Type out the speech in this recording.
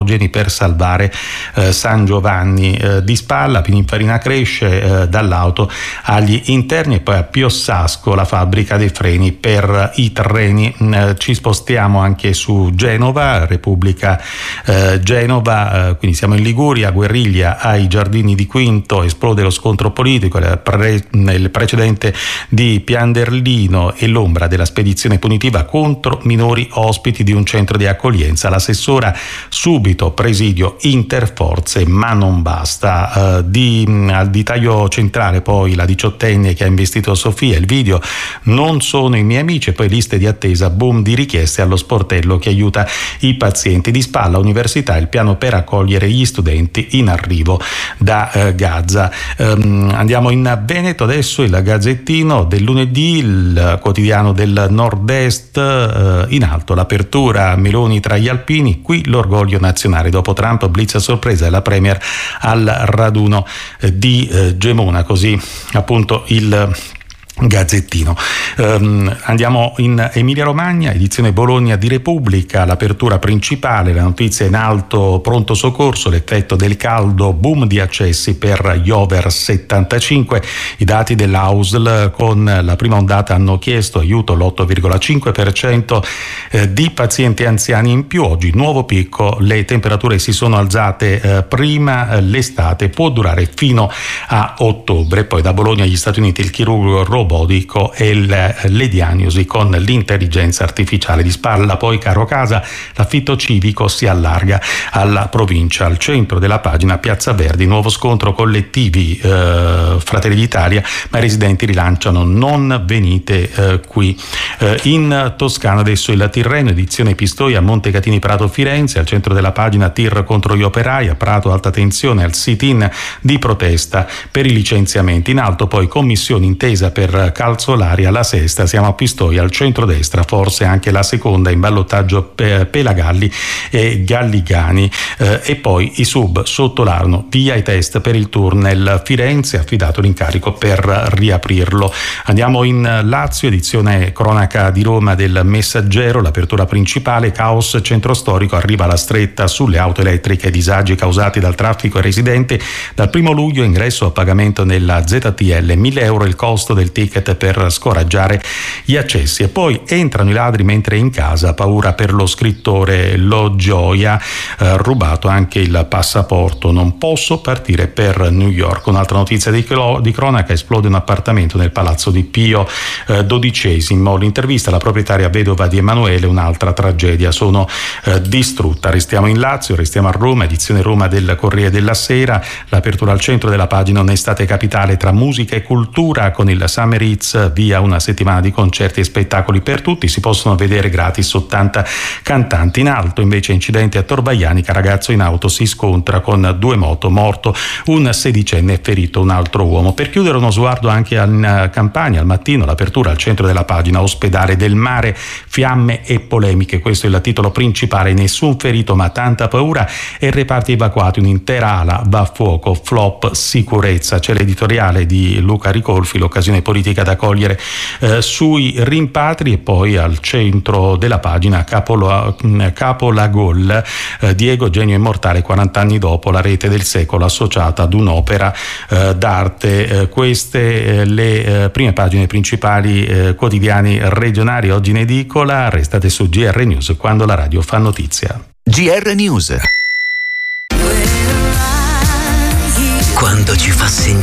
idrogeni per salvare San Giovanni di Spalla. Pininfarina cresce dall'auto agli interni, e poi a Piossasco la fabbrica dei freni per i treni. Ci spostiamo anche su Genova, Repubblica Genova, quindi siamo in Liguria, guerriglia ai Giardini di Quinto, esplode lo scontro politico, il precedente di Pianderlino e l'ombra della spedizione punitiva contro minori ospiti di un centro di accoglienza. L'assessora subito presidio interforze, ma non basta. Al taglio centrale poi la diciottenne che ha investito Sofia, il video non sono i miei amici, e poi liste di attesa, boom di richieste allo sportello che aiuta i pazienti. Di Spalla università, il piano per accogliere gli studenti in arrivo da Gaza. Andiamo in Veneto adesso, il Gazzettino del lunedì, il quotidiano del Nord-Est, in alto l'apertura Meloni tra gli alpini, qui l'orgoglio nazionale, dopo Trump blitz a sorpresa e la premier al raduno di Gemona, così appunto il Gazzettino. Andiamo in Emilia Romagna, edizione Bologna di Repubblica, l'apertura principale, la notizia in alto, pronto soccorso, l'effetto del caldo, boom di accessi per gli over 75. I dati dell'AUSL con la prima ondata hanno chiesto aiuto l'8,5% di pazienti anziani in più. Oggi nuovo picco, le temperature si sono alzate prima, l'estate può durare fino a ottobre. Poi da Bologna agli Stati Uniti il chirurgo robotico e le diagnosi con l'intelligenza artificiale. Di Spalla poi caro casa, l'affitto civico si allarga alla provincia. Al centro della pagina Piazza Verdi, nuovo scontro collettivi, Fratelli d'Italia, ma i residenti rilanciano non venite qui. In Toscana adesso il Tirreno, edizione Pistoia, Montecatini Prato Firenze, al centro della pagina tir contro gli operai, a Prato alta tensione al sit-in di protesta per i licenziamenti. In alto poi commissione intesa per Calzolari alla Sesta, siamo a Pistoia, al centrodestra forse anche la seconda in ballottaggio Pelagalli e Galligani, e poi i sub sotto l'Arno, via i test per il tunnel Firenze, affidato l'incarico per riaprirlo. Andiamo in Lazio, edizione cronaca di Roma del Messaggero, l'apertura principale, caos centro storico, arriva la stretta sulle auto elettriche, disagi causati dal traffico residente. Dal 1 luglio ingresso a pagamento nella ZTL, 1.000 euro il costo del ticket per scoraggiare gli accessi. E poi entrano i ladri mentre è in casa, paura per lo scrittore Lo Gioia, rubato anche il passaporto, non posso partire per New York. Un'altra notizia di cronaca, esplode un appartamento nel palazzo di Pio XII, l'intervista alla proprietaria vedova di Emanuele, un'altra tragedia, sono distrutta. Restiamo in Lazio, restiamo a Roma, edizione Roma del Corriere della Sera, l'apertura al centro della pagina un'estate capitale tra musica e cultura con il Summer Hits, via una settimana di concerti e spettacoli per tutti, si possono vedere gratis 80 cantanti. In alto invece incidente a Torvaianica, ragazzo in auto si scontra con 2 moto, morto un sedicenne e ferito un altro uomo. Per chiudere uno sguardo anche in Campania, al Mattino, l'apertura al centro della pagina ospedale del mare, fiamme e polemiche, questo è il titolo principale, nessun ferito ma tanta paura e reparti evacuati, un'intera ala va a fuoco, flop sicurezza. C'è l'editoriale di Luca Ricolfi, l'occasione politica da cogliere sui rimpatri, e poi al centro della pagina Capolagol, Diego genio immortale 40 anni dopo, la rete del secolo associata ad un'opera d'arte. Queste le prime pagine principali quotidiani regionali oggi in edicola. Restate su GR News, quando la radio fa notizia. GR News, quando ci fa sentire